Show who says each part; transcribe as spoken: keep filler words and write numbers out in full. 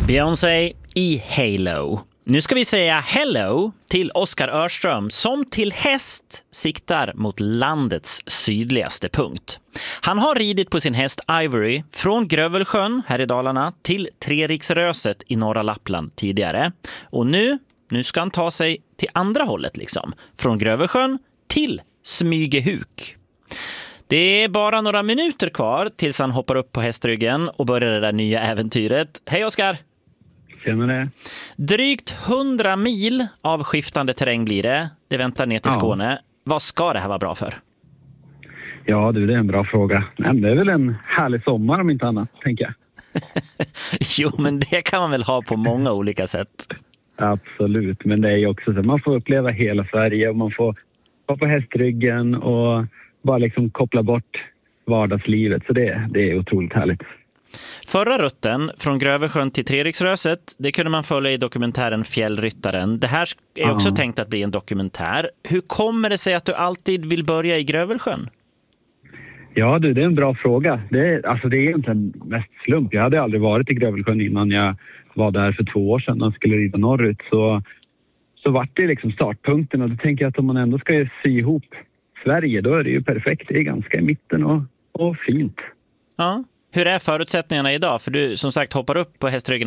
Speaker 1: Beyoncé i Halo. Nu ska vi säga hello till Oskar Örström som till häst siktar mot landets sydligaste punkt. Han har ridit på sin häst Ivory från Grövelsjön här i Dalarna till Treriksröset i norra Lappland tidigare. Och nu, nu ska han ta sig till andra hållet liksom. Från Grövelsjön till Smygehuk. Det är bara några minuter kvar tills han hoppar upp på hästryggen och börjar det där nya äventyret. Hej Oskar!
Speaker 2: Tjenare.
Speaker 1: Drygt hundra mil av skiftande terräng blir det. Det väntar ner till Skåne. Ja. Vad ska det här vara bra för?
Speaker 2: Ja du, det är en bra fråga. Det är väl en härlig sommar om inte annat, tänker jag.
Speaker 1: Jo, men det kan man väl ha på många olika sätt.
Speaker 2: Absolut, men det är ju också så att man får uppleva hela Sverige och man får vara på hästryggen och bara liksom koppla bort vardagslivet. Så det, det är otroligt härligt.
Speaker 1: Förra rutten från Grövelsjön till Treriksröset, det kunde man följa i dokumentären Fjällryttaren. Det här är också ja. tänkt att bli en dokumentär. Hur kommer det sig att du alltid vill börja i Grövelsjön?
Speaker 2: Ja du, det är en bra fråga. Det är, alltså det är egentligen mest slump. Jag hade aldrig varit i Grövelsjön innan jag var där för två år sedan och skulle rida norrut. Så, så vart det liksom startpunkten och då tänker jag att om man ändå ska sy ihop Sverige, då är det ju perfekt. Det är ganska i mitten och, och fint.
Speaker 1: Ja. Hur är förutsättningarna idag? För du som sagt hoppar upp på hästryggen